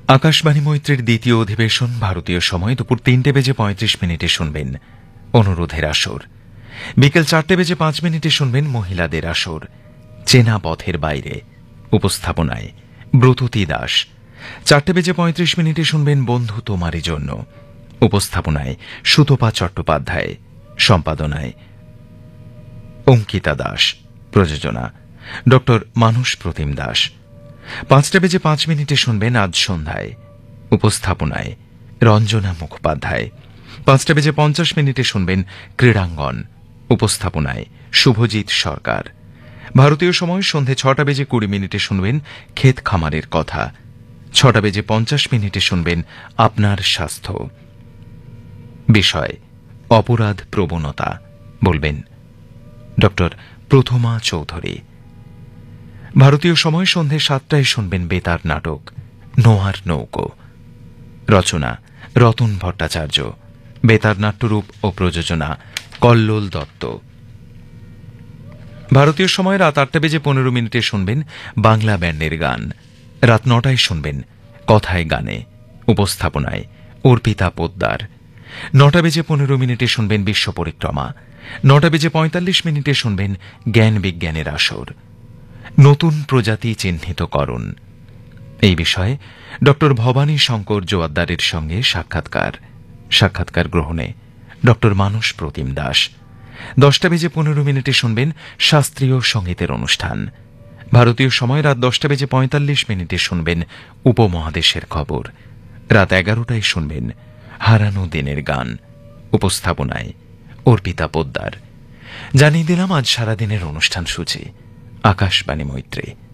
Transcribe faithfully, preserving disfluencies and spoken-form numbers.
আকাশবাণী মৈত্রীর দ্বিতীয় অধিবেশন ভারতীয় সময় দুপুর তিনটে বেজে পঁয়ত্রিশ মিনিটে শুনবেন অনুরোধের আসর। বিকেল চারটে বেজে পাঁচ মিনিটে শুনবেন মহিলাদের আসর। চেনা পথের বাইরে উপস্থাপনায় ব্রততী দাস। চারটে বেজে পঁয়ত্রিশ মিনিটে শুনবেন বন্ধু তোমারই জন্য। উপস্থাপনায় সুতপা চট্টোপাধ্যায়। সম্পাদনায় অঙ্কিতা দাস। প্রযোজনা ড মানস প্রতিম দাস। পাঁচটা বেজে পাঁচ মিনিটে শুনবেন আজ সন্ধ্যায়। উপস্থাপনায় রঞ্জনা মুখোপাধ্যায়। পাঁচটা বেজে পঞ্চাশ মিনিটে শুনবেন ক্রীড়াঙ্গন। উপস্থাপনায় শুভজিৎ সরকার। ভারতীয় সময় সন্ধে ছটা বেজে কুড়ি মিনিটে শুনবেন ক্ষেত খামারের কথা। ছটা বেজে পঞ্চাশ মিনিটে শুনবেন আপনার স্বাস্থ্য। বিষয় অপরাধ প্রবণতা, বলবেন ড প্রথমা চৌধুরী। ভারতীয় সময় সন্ধে সাতটায় শুনবেন বেতার নাটক নোয়ার নৌকো। রচনা রতন ভট্টাচার্য। বেতার নাট্যরূপ ও প্রযোজনা কল্লোল দত্ত। ভারতীয় সময় রাত আটটা বেজে পনেরো মিনিটে শুনবেন বাংলা ব্যান্ডের গান। রাত নটায় শুনবেন কথায় গানে। উপস্থাপনায় অর্পিতা পোদ্দার। নটা বেজে পনেরো মিনিটে শুনবেন বিশ্ব পরিক্রমা। নটা বেজে পঁয়তাল্লিশ মিনিটে শুনবেন জ্ঞান বিজ্ঞানের আসর। নতুন প্রজাতি চিহ্নিতকরণ এই বিষয়ে ড ভবানী শঙ্কর জোয়াদ্দারের সঙ্গে সাক্ষাৎকার। সাক্ষাৎকার গ্রহণে ড মানস প্রতিম দাস। দশটা বেজে পনেরো মিনিটে শুনবেন শাস্ত্রীয় সঙ্গীতের অনুষ্ঠান। ভারতীয় সময় রাত দশটা বেজে পঁয়তাল্লিশ মিনিটে শুনবেন উপমহাদেশের খবর। রাত এগারোটায় শুনবেন হারানো দিনের গান। উপস্থাপনায় অর্পিতা পোদ্দার। জানিয়ে দিলাম আজ সারাদিনের অনুষ্ঠান সূচি। আকাশবাণী মৈত্রী।